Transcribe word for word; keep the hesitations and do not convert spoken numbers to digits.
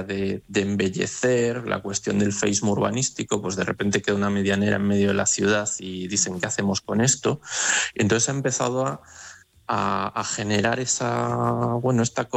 de, de embellecer, la cuestión del feísmo urbanístico, pues de repente queda una medianera en medio de la ciudad y dicen, ¿qué hacemos con esto? Y entonces ha empezado a, a, a generar esa, bueno, esta